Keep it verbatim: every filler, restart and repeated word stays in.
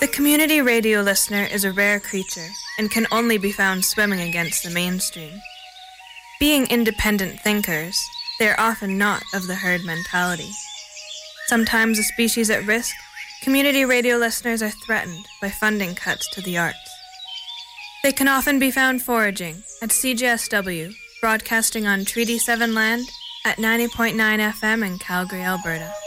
The community radio listener is a rare creature and can only be found swimming against the mainstream. Being independent thinkers, they are often not of the herd mentality. Sometimes a species at risk, community radio listeners are threatened by funding cuts to the arts. They can often be found foraging at C J S W, broadcasting on Treaty seven land at ninety point nine F M in Calgary, Alberta.